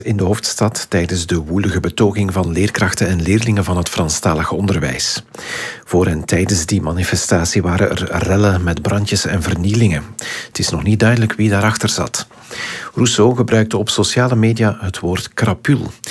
In de hoofdstad tijdens de woelige betoging van leerkrachten en leerlingen van het Franstalig onderwijs. Voor en tijdens die manifestatie waren er rellen met brandjes en vernielingen. Het is nog niet duidelijk wie daarachter zat. Rousseau gebruikte op sociale media het woord crapule.